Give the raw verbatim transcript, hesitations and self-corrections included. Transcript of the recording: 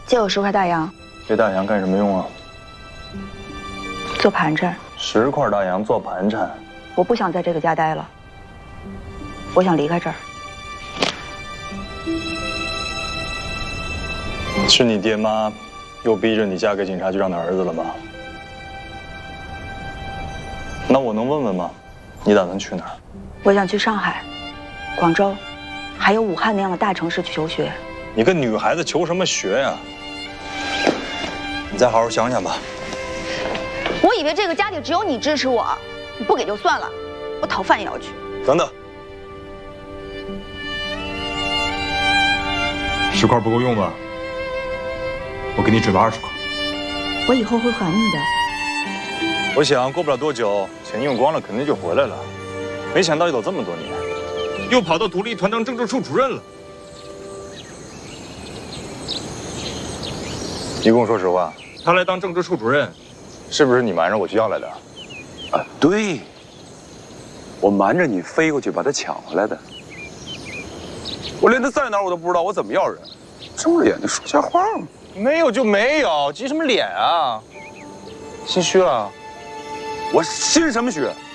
借我十块大洋。 这大洋干什么用啊？ 做盘缠。 十块大洋做盘缠？ 我不想在这个家待了，我想离开这儿。 是你爹妈又逼着你嫁给警察局长的儿子了吗？那我能问问吗？你打算去哪儿？ 我想去上海、广州，还有武汉那样的大城市去求学。 你个女孩子求什么学呀？你再好好想想吧。 我以为这个家里只有你支持我，你不给就算了，我讨饭也要去。 等等，十块不够用吧？我给你准备二十块。 我以后会还你的。 我想过不了多久，钱用光了，肯定就回来了。没想到又走这么多年，又跑到独立团当政治处主任了。你跟我说实话，他来当政治处主任，是不是你瞒着我去要来的？ 啊，对，我瞒着你飞过去把他抢回来的。我连他在哪儿我都不知道，我怎么要人？睁着眼睛说瞎话吗？ 没有就没有，急什么脸啊？心虚了？ 我心什么虚？